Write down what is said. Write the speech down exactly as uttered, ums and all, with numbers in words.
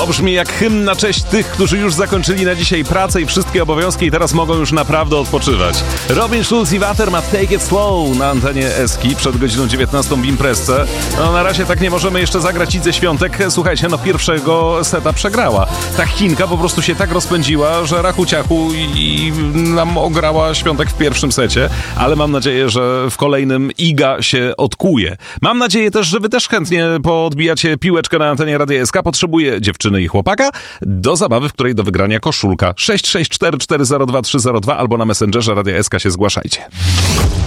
brzmi jak hymn na cześć tych, którzy już zakończyli na dzisiaj pracę i wszystkie obowiązki i teraz mogą już naprawdę odpoczywać. Robin Schulz i Water ma Take It Slow na antenie Eski przed godziną dziewiętnastą w imprezce. No na razie tak nie możemy jeszcze zagrać Idze Świątek. Słuchajcie, no pierwszego seta przegrała. Ta Chinka po prostu się tak rozpędziła, że rachu ciachu i nam ograła Świątek w pierwszym secie, ale mam nadzieję, że w kolejnym Iga się odkuje. Mam nadzieję też, że wy też chętnie podbijacie piłeczkę na antenie Radia S K. Potrzebuję dziewczyny i chłopaka do zabawy, w której do wygrania koszulka. sześć sześć cztery cztery zero dwa trzy zero dwa albo na Messengerze Radia S K się zgłaszajcie.